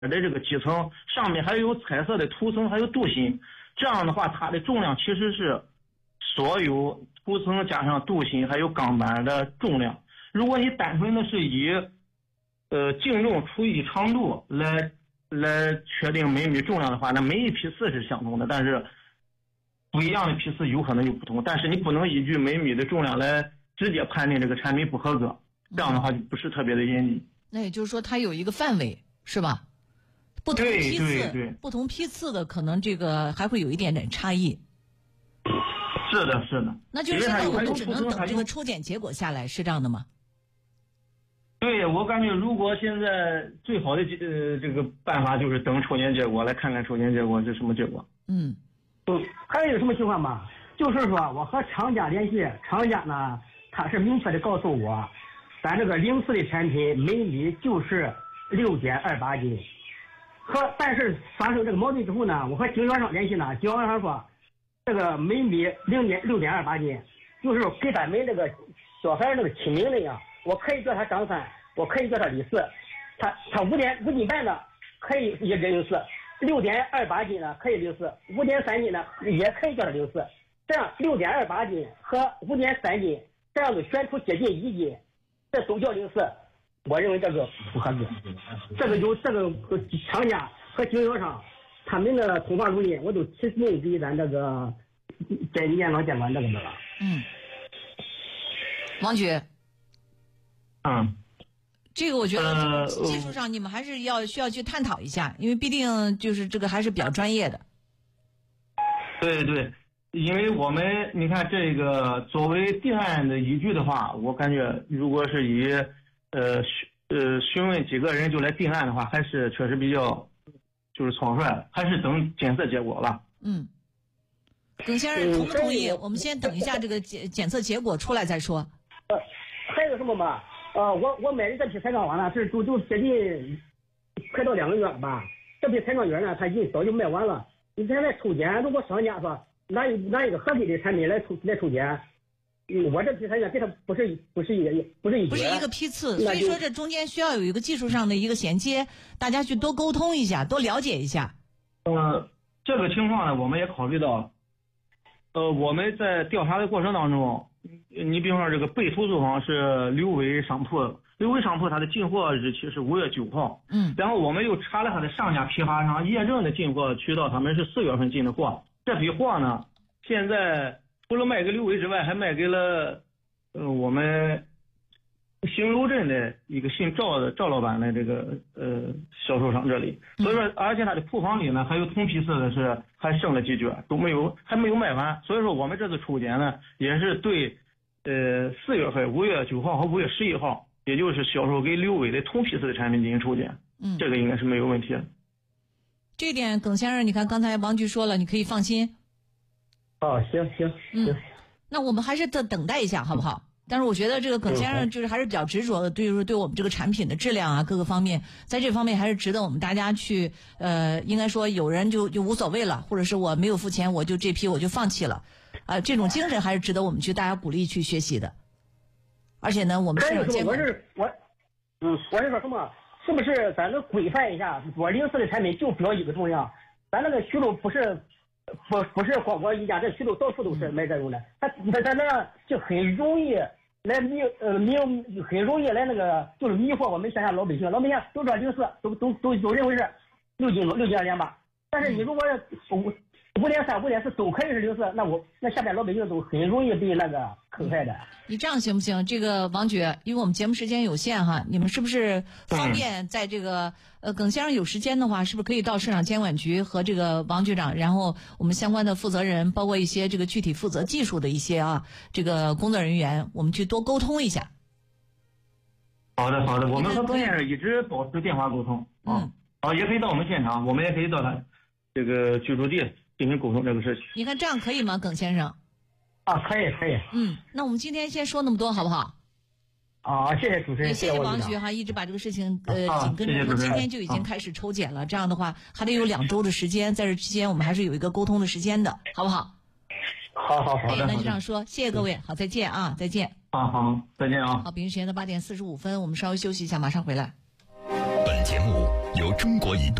的这个基层上面还有彩色的涂层，还有镀锌，这样的话它的重量其实是所有涂层加上镀锌还有钢板的重量。如果你单纯的是以净重除以长度来确定每米重量的话，那每一批次是相同的，但是不一样的批次有可能有不同，但是你不能依据每米的重量来直接判定这个产品不合格，这样的话就不是特别的严谨。 那也就是说它有一个范围是吧？不同批次， 对， 不同批次的可能这个还会有一点点差异。 是的，是的。 那就是现在我们只能等这个抽检结果下来，是这样的吗？ 对，我感觉如果现在最好的这个办法就是等抽检结果，来看看抽检结果是什么结果。 还有什么情况吗？就是说我和厂家联系，厂家呢他是明确的告诉我，咱这个04的产品每米就是6.28斤。但是发生这个矛盾之后呢，我和经销商联系呢，经销商说这个每米6.28斤，就是给咱们这个小孩那个起名的呀，我可以叫他张三，我可以叫他李四，他5斤半的可以也04，6.28斤呢可以04，5.3斤呢也可以叫他04，这样6.28斤和5.3斤这样子选出接近1斤，这都叫04。我认为这个不合格，这个厂家和经销商他们的通话录音我都提供给咱这个在验光监管这个的了。 王局，这个我觉得技术上你们还是需要去探讨一下，因为毕竟就是这个还是比较专业的。 对，因为我们你看这个作为定案的依据的话，我感觉如果是以询问几个人就来定案的话，还是确实比较就是草率，还是等检测结果吧。 耿先生同不同意？我们先等一下这个检测结果出来再说。 还有什么嘛？我买的这批彩妆网呢，这都接近快到2个月了吧？这批彩妆源呢，它已经早就卖完了。你现在抽检，如果商家说拿一个合规的产品来抽检。我这批彩妆跟它不是一个批次，所以说这中间需要有一个技术上的一个衔接，大家去多沟通一下，多了解一下。 这个情况呢，我们也考虑到了。我们在调查的过程当中，你比方说这个被投诉方是刘伟商铺，它的进货日期是5月9号。然后我们又查了它的上家批发商验证的进货渠道，他们是4月份进的货。这批货呢，现在除了卖给刘伟之外，还卖给了我们兴楼镇的一个姓赵老板的这个销售商这里。所以说，而且他的铺房里呢还有同批次的是还剩了几卷，还没有卖完。所以说我们这次抽检呢也是对4月份5月9号和5月11号，也就是销售给刘伟的同批次的产品进行抽检。这个应该是没有问题的。 这一点耿先生，你看刚才王局说了，你可以放心。 行。 那我们还是等待一下好不好？但是我觉得这个耿先生就是还是比较执着的，对我们这个产品的质量啊各个方面，在这方面还是值得我们大家去应该说有人就无所谓了，或者是我没有付钱我就这批我就放弃了，这种精神还是值得我们去大家鼓励去学习的。而且呢，我们市场监管我是说什么？是不是咱能规范一下？我04的产品就标1个重量，咱那个徐州不是光我一家，这徐州到处都是卖这种的，咱那就很容易来很容易来那个就是迷惑我们乡下老百姓都知道04，都认为是6斤2.8，但是你如果5.3、5.4都可以是04，那下边老百姓都很容易被那个坑害的。 你这样行不行？这个王局，因为我们节目时间有限哈，你们是不是方便在这个耿先生有时间的话，是不是可以到市场监管局和这个王局长，然后我们相关的负责人，包括一些这个具体负责技术的一些这个工作人员，我们去多沟通一下。 好的，我们和耿先生一直保持电话沟通也可以到我们现场，我们也可以到他这个居住地进行沟通这个事情。 你看这样可以吗，耿先生？ 可以。 那我们今天先说那么多好不好？ 谢谢主持人， 谢谢王局哈，一直把这个事情紧跟着，今天就已经开始抽检了。这样的话还得有2周的时间，在这期间我们还是有一个沟通的时间的，好不好？ 好的。 那就这样说，谢谢各位，好，再见啊，再见。 好，再见啊。 好，北京时间的8点45分，我们稍微休息一下，马上回来。 本本节目由中国移动